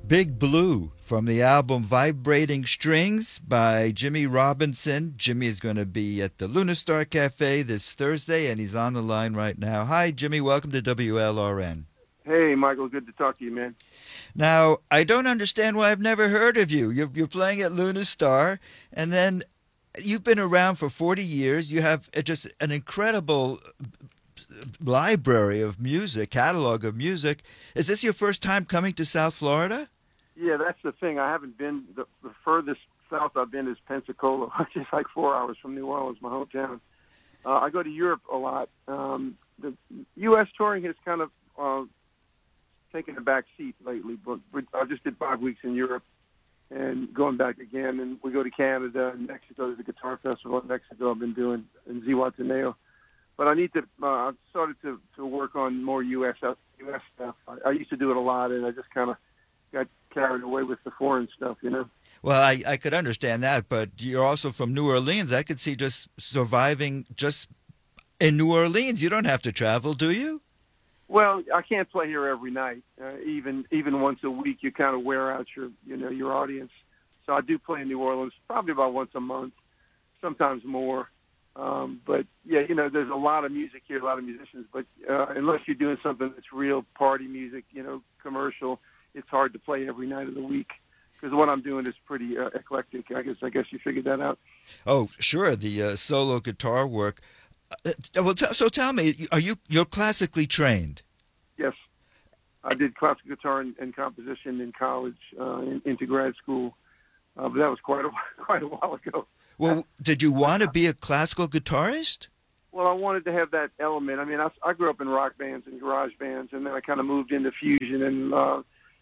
Big Blue from the album Vibrating Strings by Jimmy Robinson. Jimmy is going to be at the Lunar Star Cafe this Thursday, and he's on the line right now. Hi, Jimmy. Welcome to WLRN. Hey, Michael. Good to talk to you, man. Now, I don't understand why I've never heard of you. You're playing at Lunar Star, and then you've been around for 40 years. You have just an incredible library of music, catalog of music. Is this your first time coming to South Florida? Yeah, that's the thing. I haven't been, the furthest south I've been is Pensacola, which is like 4 hours from New Orleans, my hometown. I go to Europe a lot. The U.S. touring has kind of taken a back seat lately, but I just did 5 weeks in Europe and going back again. And we go to Canada and Mexico. There's a guitar festival in Mexico I've been doing in Zihuatanejo. But I need to, I've started to work on more U.S. stuff. I used to do it a lot, and I just kind of got carried away with the foreign stuff, you know. Well, I could understand that, but you're also from New Orleans. I could see just surviving just in New Orleans. You don't have to travel, do you? Well, I can't play here every night. Even once a week, you kind of wear out your audience. So I do play in New Orleans probably about once a month, sometimes more. But yeah, there's a lot of music here, a lot of musicians. But unless you're doing something that's real party music, commercial, it's hard to play every night of the week. Because what I'm doing is pretty eclectic. I guess you figured that out. Oh, sure, the solo guitar work. So tell me, you're classically trained? Yes, I did classical guitar and composition in college, into grad school, but that was quite a while ago. Well, did you want to be a classical guitarist? Well, I wanted to have that element. I mean, I grew up in rock bands and garage bands, and then I kind of moved into fusion and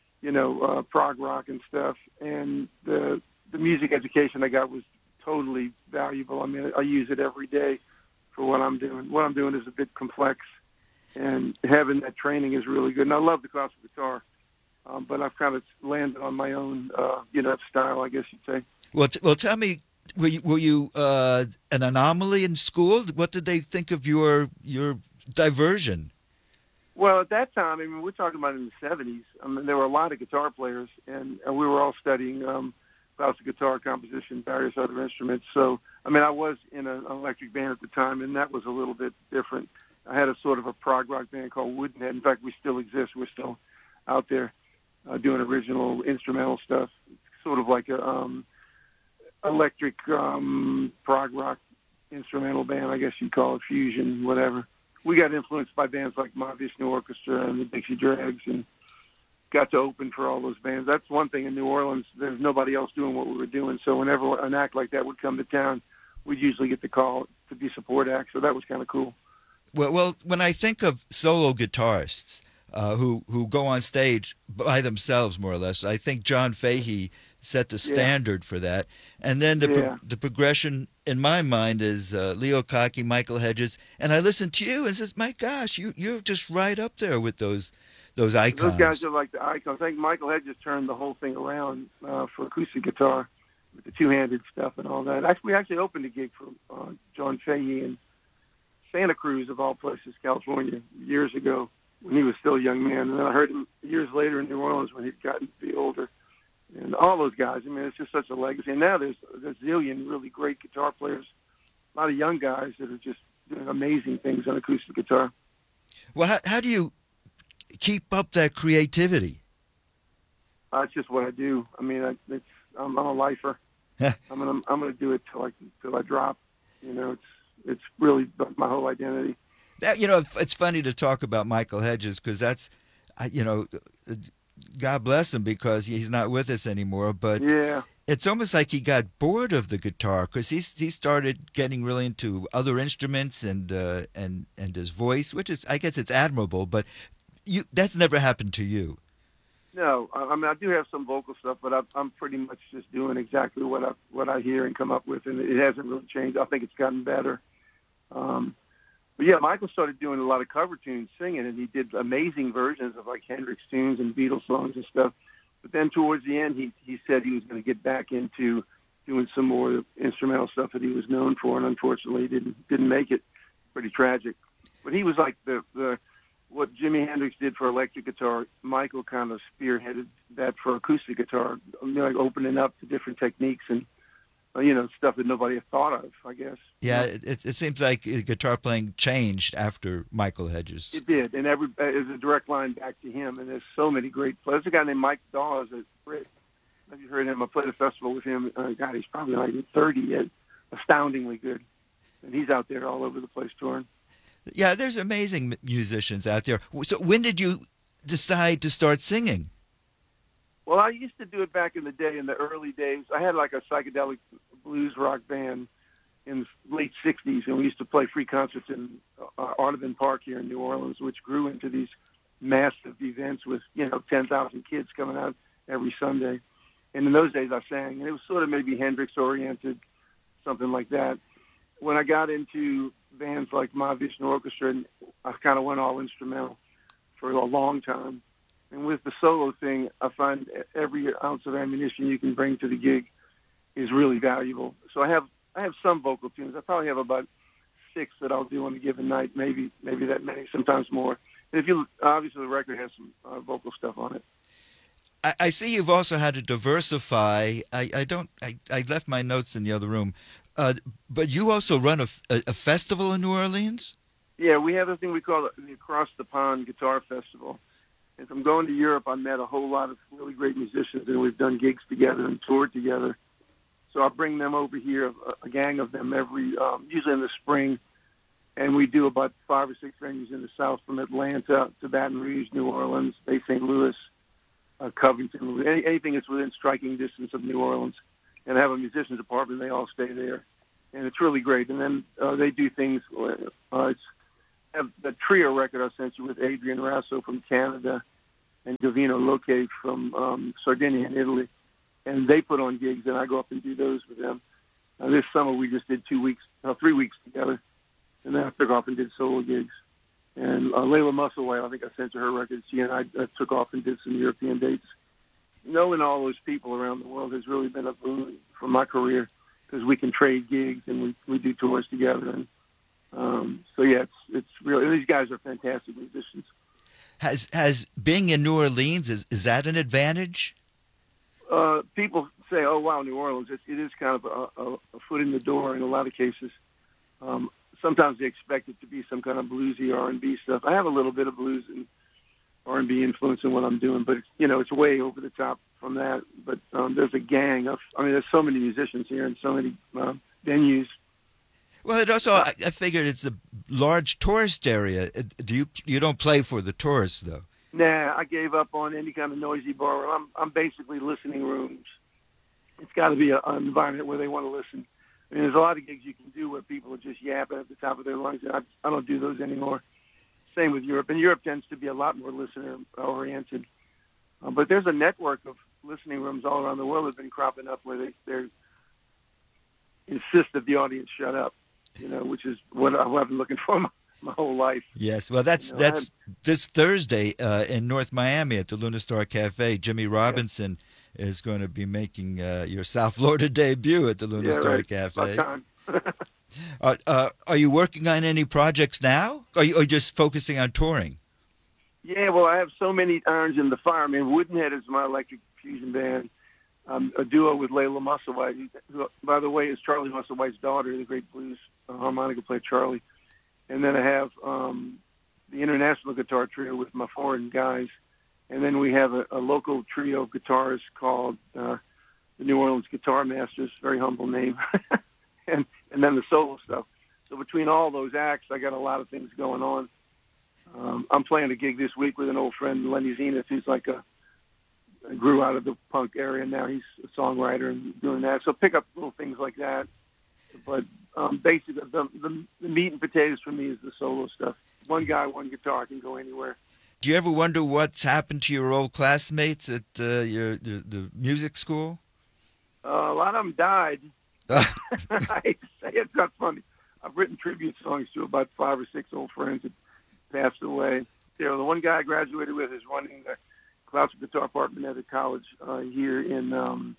prog rock and stuff. And the music education I got was totally valuable. I mean, I use it every day for what I'm doing. What I'm doing is a bit complex, and having that training is really good. And I love the classical guitar, but I've kind of landed on my own, style, I guess you'd say. Well, tell me, were you an anomaly in school? What did they think of your diversion? Well, at that time, I mean, we're talking about in the 70s. I mean, there were a lot of guitar players, and we were all studying classical guitar, composition, various other instruments. So, I mean, I was in an electric band at the time, and that was a little bit different. I had a sort of a prog rock band called Woodenhead. In fact, we still exist. We're still out there doing original instrumental stuff, sort of like a electric prog rock instrumental band, I guess you'd call it, fusion, whatever. We got influenced by bands like Mahavishnu Orchestra and the Dixie Dregs, and got to open for all those bands. That's one thing in New Orleans. There's nobody else doing what we were doing. So whenever an act like that would come to town, we'd usually get the call to be support act. So that was kind of cool. Well, when I think of solo guitarists who go on stage by themselves, more or less, I think John Fahey set the standard for that. And then the progression in my mind is Leo Kaki, Michael Hedges, and I listen to you and says, my gosh, you're just right up there with those icons. Those guys are like the icons. I think Michael Hedges turned the whole thing around for acoustic guitar with the two-handed stuff and all that. We actually opened a gig for John Fahey in Santa Cruz, of all places, California, years ago when he was still a young man. And then I heard him years later in New Orleans when he'd gotten to be older. And all those guys, I mean, it's just such a legacy. And now there's a zillion really great guitar players, a lot of young guys that are just doing amazing things on acoustic guitar. Well, how do you keep up that creativity? It's just what I do. I mean, I'm a lifer. I'm gonna do it till I drop. It's really my whole identity. It's funny to talk about Michael Hedges because that's, God bless him because he's not with us anymore. But yeah, it's almost like he got bored of the guitar because he started getting really into other instruments and his voice, which is, I guess, it's admirable. But that's never happened to you. No, I mean, I do have some vocal stuff, but I'm pretty much just doing exactly what I hear and come up with, and it hasn't really changed. I think it's gotten better. But yeah, Michael started doing a lot of cover tunes, singing, and he did amazing versions of like Hendrix tunes and Beatles songs and stuff. But then towards the end, he said he was going to get back into doing some more instrumental stuff that he was known for, and unfortunately didn't make it. Pretty tragic. But he was like the what Jimi Hendrix did for electric guitar, Michael kind of spearheaded that for acoustic guitar, like opening up to different techniques and stuff that nobody had thought of, I guess. Yeah, it seems like guitar playing changed after Michael Hedges. It did, and there's a direct line back to him. And there's so many great players. There's a guy named Mike Dawes at Brit. Have you heard him? I played a festival with him. God, he's probably like 30 yet. Astoundingly good, and he's out there all over the place touring. Yeah, there's amazing musicians out there. So when did you decide to start singing? Well, I used to do it back in the day, in the early days. I had like a psychedelic blues rock band in the late 60s, and we used to play free concerts in Audubon Park here in New Orleans, which grew into these massive events with, 10,000 kids coming out every Sunday. And in those days I sang, and it was sort of maybe Hendrix-oriented, something like that. When I got into bands like Mahavishnu Orchestra, I kind of went all instrumental for a long time. And with the solo thing, I find every ounce of ammunition you can bring to the gig is really valuable. So I have some vocal tunes. I probably have about 6 that I'll do on a given night, maybe that many, sometimes more. And obviously the record has some vocal stuff on it. I see you've also had to diversify. I left my notes in the other room, but you also run a festival in New Orleans? Yeah, we have a thing we call the Across the Pond Guitar Festival. And from going to Europe, I met a whole lot of really great musicians, and we've done gigs together and toured together. So I bring them over here, a gang of them usually in the spring, and we do about 5 or 6 venues in the South, from Atlanta to Baton Rouge, New Orleans, Bay St. Louis, Covington, anything that's within striking distance of New Orleans. And I have a musician's apartment, they all stay there. And it's really great. And then they do things, have the trio record I sent you with Adrian Rasso from Canada and Gavino Loke from Sardinia in Italy. And they put on gigs, and I go up and do those with them. This summer we just did 3 weeks together, and then I took off and did solo gigs. And Layla Musselwhite, I think I sent you her record. She and I took off and did some European dates. Knowing all those people around the world has really been a boon for my career, because we can trade gigs and we do tours together. And so yeah, it's really, these guys are fantastic musicians. Has being in New Orleans, is that an advantage? People say, "Oh wow, New Orleans." It is kind of a foot in the door in a lot of cases. Sometimes they expect it to be some kind of bluesy R&B stuff. I have a little bit of blues and R&B influence in what I'm doing, but it's way over the top from that. But there's a gang of, there's so many musicians here and so many venues. Well, it also, I figured it's a large tourist area. You don't play for the tourists, though? Nah, I gave up on any kind of noisy bar. I'm basically listening rooms. It's got to be an environment where they want to listen. There's a lot of gigs you can do where people are just yapping at the top of their lungs, and I don't do those anymore. Same with Europe. And Europe tends to be a lot more listener-oriented. But there's a network of listening rooms all around the world that have been cropping up where they insist that the audience shut up, which is what I've been looking for my whole life. Yes, well, that's this Thursday in North Miami at the Luna Star Cafe. Jimmy Robinson is going to be making your South Florida debut at the Luna Star Cafe. Are you working on any projects now? Or are you just focusing on touring? Yeah, well, I have so many irons in the fire. Woodenhead is my electric fusion band, a duo with Layla Musselwhite, who, by the way, is Charlie Musselwhite's daughter, the great blues harmonica player Charlie. And then I have the international guitar trio with my foreign guys. And then we have a local trio of guitarists called the New Orleans Guitar Masters, very humble name, and then the solo stuff. So between all those acts, I got a lot of things going on. I'm playing a gig this week with an old friend, Lenny Zenith, who's grew out of the punk area. Now he's a songwriter and doing that. So pick up little things like that. But basically, the meat and potatoes for me is the solo stuff. One guy, one guitar, I can go anywhere. Do you ever wonder what's happened to your old classmates at the music school? A lot of them died. I hate to say it's not funny. I've written tribute songs to about 5 or 6 old friends that passed away. The one guy I graduated with is running the classical guitar department at a college here in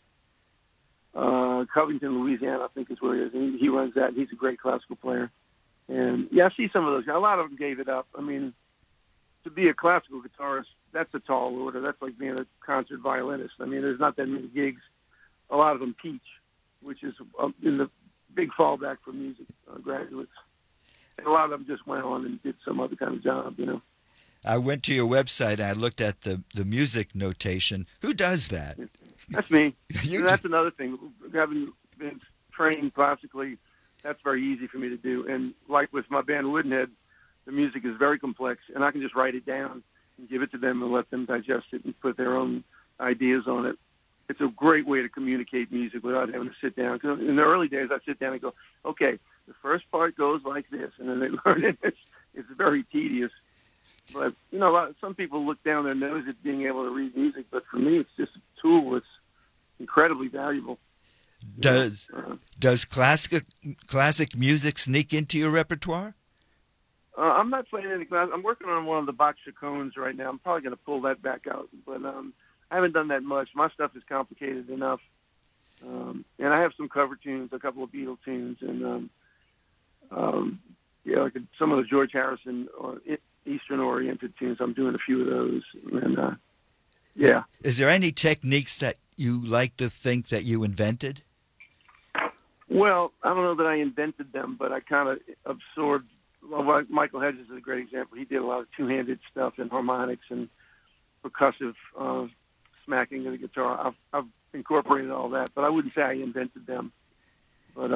Covington, Louisiana, I think is where he is. And he runs that. He's a great classical player. And, I see some of those guys. A lot of them gave it up. To to be a classical guitarist, that's a tall order. That's like being a concert violinist. I mean, there's not that many gigs. A lot of them teach, which is in the big fallback for music graduates. And a lot of them just went on and did some other kind of job, you know. I went to your website and I looked at the music notation. Who does that? That's me. You And that's another thing. Having been trained classically, that's very easy for me to do. And like with my band Woodenhead, the music is very complex, and I can just write it down and give it to them and let them digest it and put their own ideas on it. It's a great way to communicate music without having to sit down. 'Cause in the early days, I sit down and go, okay, the first part goes like this, and then they learn it. It's very tedious. But, you know, some people look down their nose at being able to read music, but for me, it's just a tool that's incredibly valuable. Does classic music sneak into your repertoire? I'm not playing any class. I'm working on one of the Bach Chaconnes right now. I'm probably going to pull that back out, but I haven't done that much. My stuff is complicated enough, and I have some cover tunes, a couple of Beatles tunes, and like some of the George Harrison or Eastern-oriented tunes. I'm doing a few of those, and yeah. Is there any techniques that you like to think that you invented? Well, I don't know that I invented them, but I kind of absorbed. Well, Michael Hedges is a great example. He did a lot of two-handed stuff and harmonics and percussive smacking of the guitar. I've incorporated all that, but I wouldn't say I invented them. But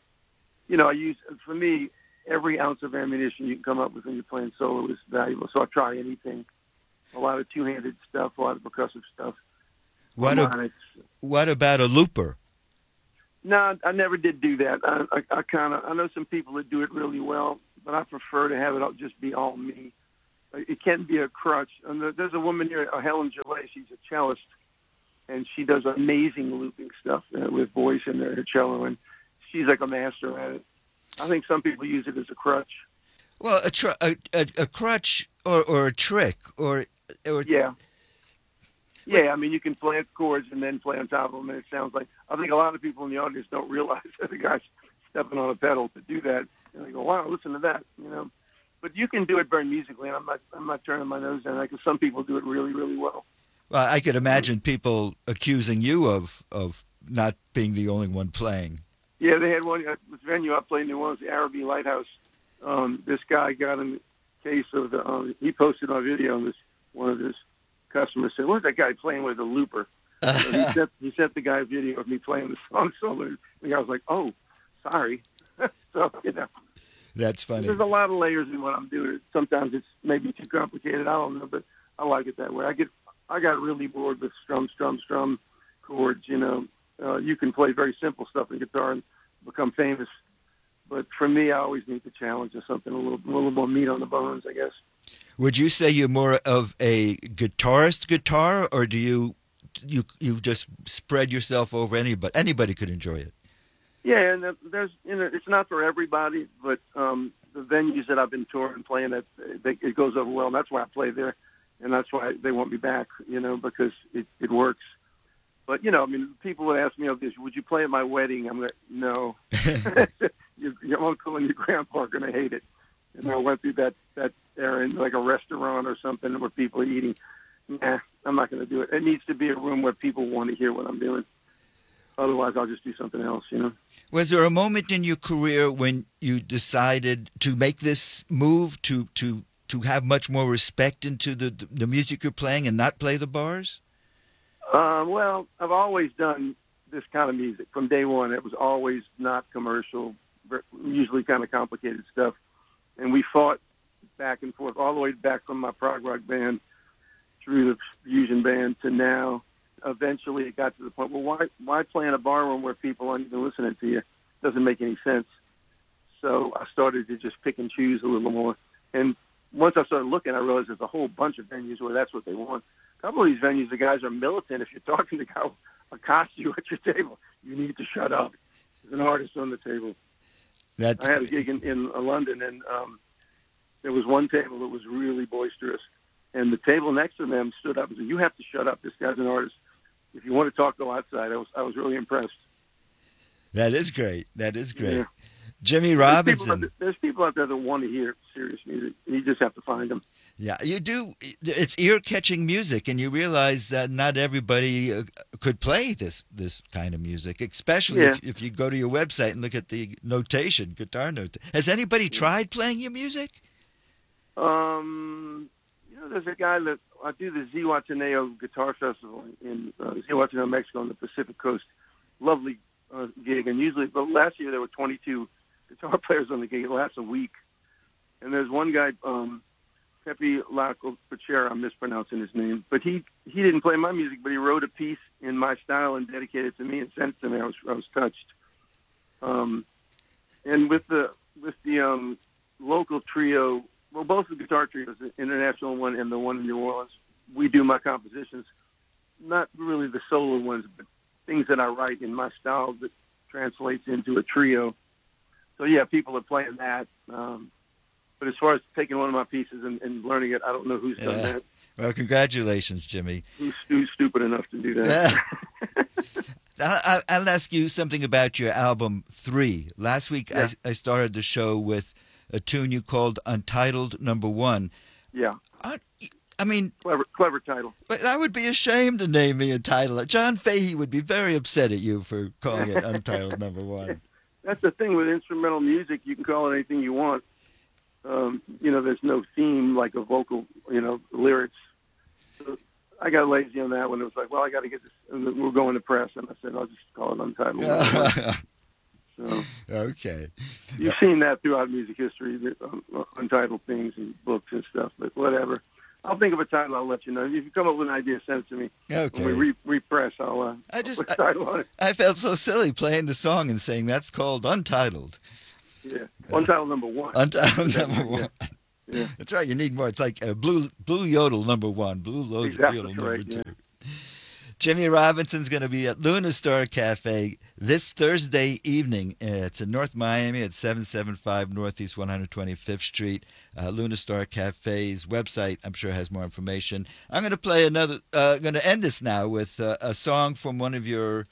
for me, every ounce of ammunition you can come up with when you're playing solo is valuable. So I try anything. A lot of two-handed stuff, a lot of percussive stuff. What about a looper? No, I never did do that. I know some people that do it really well, but I prefer to have it all, just be all me. It can be a crutch. And there's a woman here, Helen Gillet. She's a cellist, and she does amazing looping stuff with voice and her cello, and she's like a master at it. I think some people use it as a crutch. Well, a crutch or a trick or yeah. Yeah, I mean, you can play chords and then play on top of them, and it sounds like, I think a lot of people in the audience don't realize that the guy's stepping on a pedal to do that. And they go, wow, listen to that, you know. But you can do it very musically, and I'm not turning my nose down, because some people do it really, really well. Well, I could imagine people accusing you of not being the only one playing. Yeah, they had one, this venue I played in New Orleans, the Araby Lighthouse. This guy got in the case of he posted on video, and one of his customers said, "What's that guy playing with a looper?" So he sent the guy a video of me playing the song solo. And the guy was like, "Oh, sorry." So, you know. That's funny. There's a lot of layers in what I'm doing. Sometimes it's maybe too complicated. I don't know, but I like it that way. I got really bored with strum chords. You know, you can play very simple stuff in guitar and become famous. But for me, I always need the challenge of something a little more meat on the bones, I guess. Would you say you're more of a guitarist guitar, or do you just spread yourself over anybody? Anybody could enjoy it. Yeah, and it's not for everybody, but the venues that I've been touring playing at, it goes over well, and that's why I play there, and that's why they want me back, you know, because it works. But, you know, I mean, people would ask me, would you play at my wedding? I'm like, no. Your uncle and your grandpa are going to hate it. And I went through that era in like a restaurant or something where people are eating. Nah, I'm not going to do it. It needs to be a room where people want to hear what I'm doing. Otherwise, I'll just do something else, you know. Was there a moment in your career when you decided to make this move to have much more respect into the music you're playing and not play the bars? Well, I've always done this kind of music from day one. It was always not commercial, usually kind of complicated stuff. And we fought back and forth all the way back from my prog rock band through the fusion band to now. Eventually it got to the point, well, why play in a bar room where people aren't even listening to you? Doesn't make any sense. So I started to just pick and choose a little more. And once I started looking, I realized there's a whole bunch of venues where that's what they want. A couple of these venues, the guys are militant. If you're talking to a guy accosts you at your table, you need to shut up. There's an artist on the table. I had a gig in London, and there was one table that was really boisterous. And the table next to them stood up and said, "You have to shut up. This guy's an artist. If you want to talk, go outside." I was really impressed. That is great. That is great. Yeah. Jimmy Robinson. There's people out there that want to hear serious music. You just have to find them. Yeah, you do. It's ear-catching music, and you realize that not everybody could play this kind of music, especially Yeah. if you go to your website and look at the notation, guitar note. Has anybody Yeah. tried playing your music? There's a guy that I do the Zihuatanejo Guitar Festival in Zihuatanejo, Mexico, on the Pacific Coast. Lovely gig, and usually, but last year there were 22 guitar players on the gig. It lasts a week, and there's one guy, Pepe Laco Pachera, I'm mispronouncing his name, but he didn't play my music, but he wrote a piece in my style and dedicated it to me and sent it to me. I was touched. And with the local trio. Well, both the guitar trios, the international one and the one in New Orleans, we do my compositions, not really the solo ones, but things that I write in my style that translates into a trio. So, yeah, people are playing that. But as far as taking one of my pieces and learning it, I don't know who's done that. Well, congratulations, Jimmy. Who's stupid enough to do that? I'll ask you something about your album 3. Last week, I started the show with a tune you called Untitled Number 1. Yeah. I mean... Clever title. But I would be ashamed to name me Untitled. John Fahey would be very upset at you for calling it Untitled Number 1. That's the thing with instrumental music. You can call it anything you want. There's no theme like a vocal, lyrics. So I got lazy on that one. It was like, well, I got to get this. And we're going to press. And I said, I'll just call it Untitled Number 1. So, okay. You've seen that throughout music history, untitled things and books and stuff, but whatever. I'll think of a title, I'll let you know. If you come up with an idea, send it to me. Okay. When we repress, I'll put the title on it. I felt so silly playing the song and saying that's called Untitled. Yeah. Untitled Number 1. Untitled Number 1. Yeah. That's right, you need more. It's like Blue Yodel Number 1, Blue Yodel Number 2. Yeah. Jimmy Robinson's going to be at Luna Star Cafe this Thursday evening. It's in North Miami at 775 Northeast 125th Street. Luna Star Cafe's website, I'm sure, has more information. I'm going to play another. Going to end this now with a song from one of your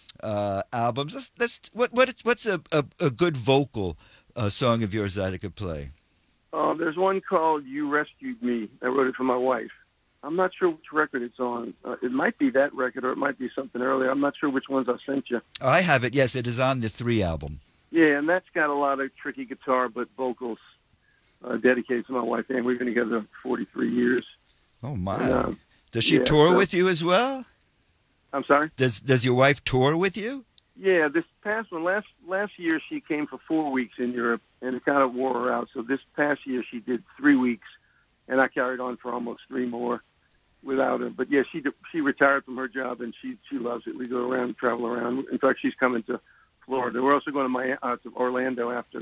albums. What's a good vocal song of yours that I could play? There's one called "You Rescued Me." I wrote it for my wife. I'm not sure which record it's on. It might be that record, or it might be something earlier. I'm not sure which ones I sent you. Oh, I have it. Yes, it is on the 3 album. Yeah, and that's got a lot of tricky guitar, but vocals dedicated to my wife. And we've been together 43 years. Oh, my. Does she tour with you as well? I'm sorry? Does your wife tour with you? Yeah, this past one, last year she came for 4 weeks in Europe, and it kind of wore her out. So this past year she did 3 weeks, and I carried on for almost 3 more. Without her, but yeah, she retired from her job and she loves it. We go around, travel around. In fact, she's coming to Florida. We're also going to Orlando after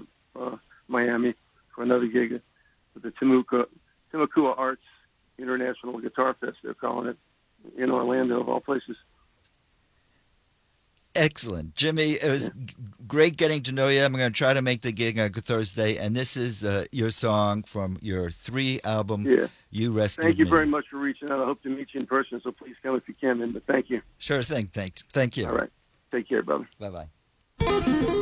Miami for another gig with the Timucua Arts International Guitar Fest. They're calling it in Orlando, of all places. Excellent. Jimmy, it was great getting to know you. I'm going to try to make the gig on Thursday, and this is your song from your 3 album, You Rescued Me. Thank you very much for reaching out. I hope to meet you in person, so please come if you can. But thank you. Sure thing. Thank you. All right. Take care, brother. Bye-bye.